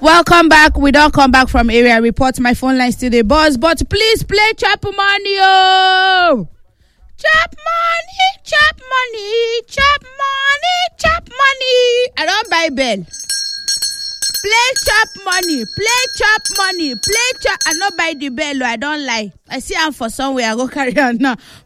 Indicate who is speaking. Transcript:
Speaker 1: Welcome back. We don't come back from area report. My phone line still the buzz, but please play chop money, oh! Chop money, chop money, chop money, chop money. I don't buy bell. Play chop money, play chop money, play chop. I don't buy the bell. I don't lie. I see I'm for somewhere. I go carry on now.